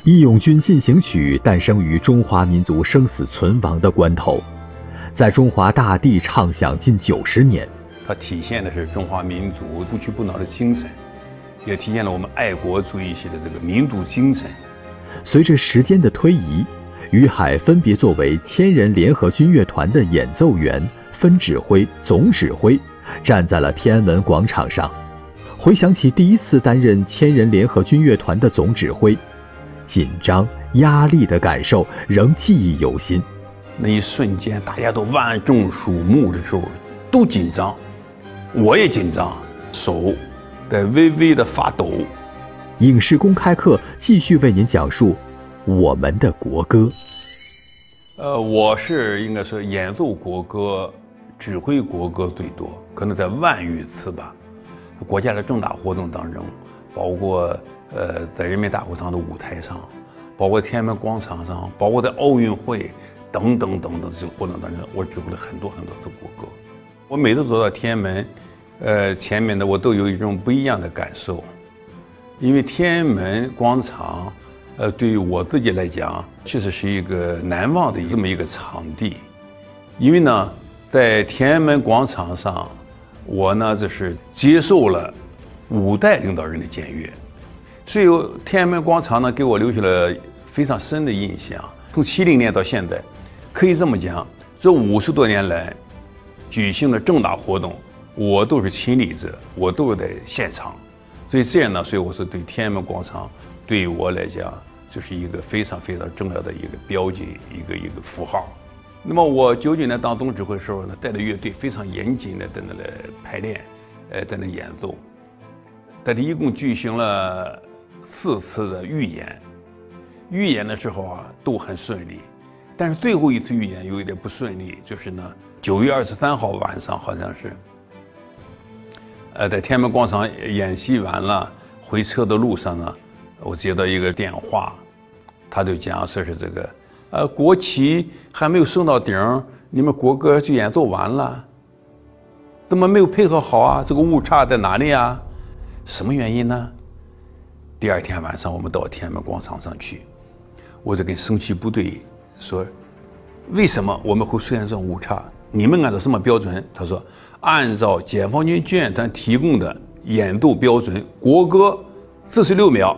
义勇军进行曲诞生于中华民族生死存亡的关头，在中华大地唱响近90年。 它体现的是中华民族不屈不挠的精神，也体现了我们爱国主义系的这个民族精神。 随着时间的推移，于海分别作为千人联合军乐团的演奏员、分指挥、总指挥，站在了天安门广场上。回想起第一次担任千人联合军乐团的总指挥，紧张、压力的感受仍记忆犹新。 那一瞬间，大家都万众瞩目的时候，都紧张，我也紧张，手在微微的发抖。 影视公开课继续为您讲述我们的国歌。 我是应该说演奏国歌、指挥国歌最多，可能在万余次吧。国家的重大活动当中，包括在人民大会堂的舞台上，包括天安门广场上，包括在奥运会等等等等这些活动当中，我指挥了很多次国歌。我每次走到天安门前面的，我都有一种不一样的感受，因为天安门广场对于我自己来讲，确实是一个难忘的这么一个场地。因为呢，在天安门广场上，我呢就是接受了5代领导人的检阅，所以天安门广场呢给我留下了非常深的印象。从70年到现在，可以这么讲，这50多年来举行的重大活动，我都是亲历者，我都是在现场。所以这样呢，所以我说对天安门广场对于我来讲，就是一个非常非常重要的一个标记，一个符号。那么我99年当总指挥的时候呢，带着乐队非常严谨的在那来排练，在那演奏。在这一共举行了4次的预演，预演的时候啊都很顺利，但是最后一次预演有一点不顺利，就是呢9月23号晚上好像是，在天安门广场演习完了，回车的路上呢，我接到一个电话，他就讲说是这个。国旗还没有升到顶，你们国歌就演奏完了，怎么没有配合好啊？这个误差在哪里啊？什么原因呢？第2天晚上，我们到天安门广场上去，我就跟升旗部队说，为什么我们会出现这种误差？你们按照什么标准？他说，按照解放军军乐团提供的演奏标准，国歌46秒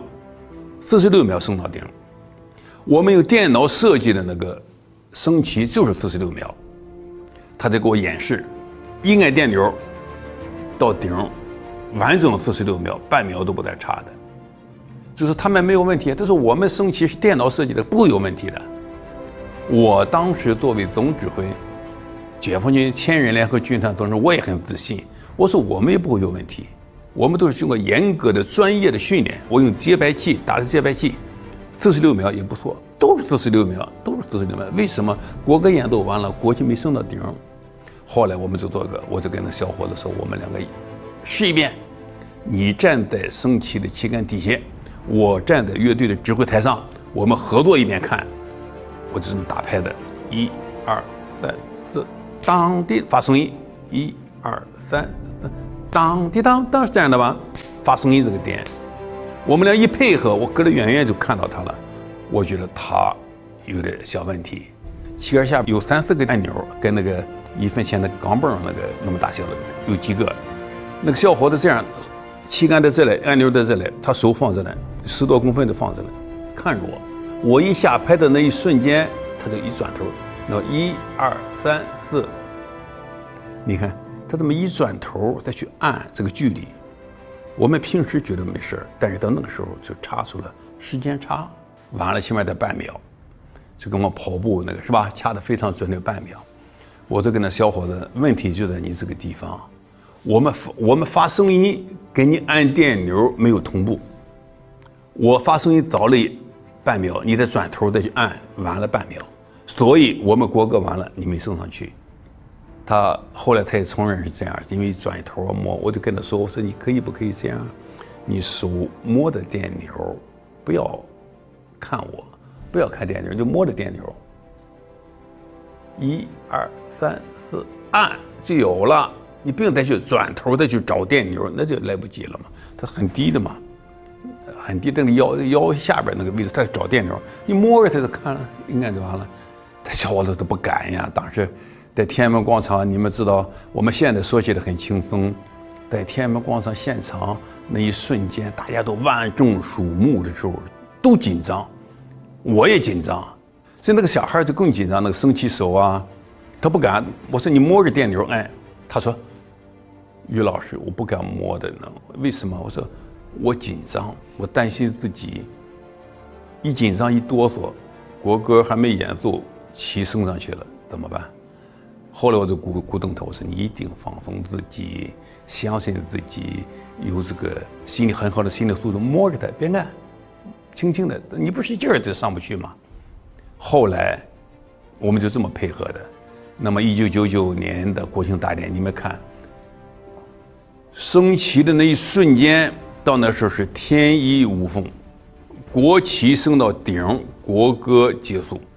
，46秒升到顶。我们用电脑设计的那个升旗就是46秒，他在给我演示，一按电钮到顶，完整的46秒，半秒都不带差的。就是他们没有问题，但是我们升旗是电脑设计的，不会有问题的。我当时作为总指挥，解放军千人联合军团总指挥，我也很自信，我说我们也不会有问题，我们都是经过严格的专业的训练，我用节拍器打的节拍器。46秒也不错，都是46秒，都是46秒。为什么国歌演奏完了，国旗没升到顶？后来我们就做个，我就跟那小伙子说，我们2个试一遍，你站在升旗的旗杆底下，我站在乐队的指挥台上，我们合作一遍看。我就这么打拍的，1、2、3、4，当滴发声音，1、2、3、4，当滴当当，是这样的吧？发声音这个点。我们俩一配合，我隔得远远就看到他了，我觉得他有点小问题。旗杆下有3、4个按钮，跟那个1分钱的钢镚那个那么大小的有几个。那个小伙子这样，旗杆在这里，按钮在这里，他手放这里，10多公分的放这里，看着我。我一下拍的那一瞬间，他就一转头，那1、2、3、4，你看他这么一转头再去按这个距离。我们平时觉得没事，但是到那个时候就差出了时间差，晚了起码得半秒，就跟我跑步那个是吧，掐得非常准的半秒。我就跟那小伙子，问题就在你这个地方，我们发声音跟你按电钮没有同步，我发声音早了半秒，你再转头再去按，晚了半秒，所以我们国歌完了你没升上去。后来他也承认是这样，因为转头摸，我就跟他说，我说你可以不可以这样，你手摸着电钮，不要看我，不要看电钮，就摸着电钮，1、2、3、4，按就有了，你不用再去转头再去找电钮，那就来不及了嘛，它很低的嘛， 很低，等你腰下边那个位置，他找电钮，你摸着他就看了，应该就完了。他小伙子都不敢呀。当时在天安门广场，你们知道，我们现在说起来很轻松，在天安门广场现场那一瞬间，大家都万众瞩目的时候，都紧张，我也紧张。所以那个小孩就更紧张，那个升起手啊，他不敢。我说你摸着电钮，哎，他说，于老师，我不敢摸的呢，为什么？我说我紧张，我担心自己一紧张一哆嗦，国歌还没演奏，旗升上去了，怎么办？后来我就鼓动他，我说你一定放松自己，相信自己，有这个心理很好的心理素质，摸着它，别按，轻轻的，你不是一劲儿就上不去吗？后来我们就这么配合的。那么1999年的国庆大典，你们看，升旗的那一瞬间，到那时候是天衣无缝，国旗升到顶，国歌结束。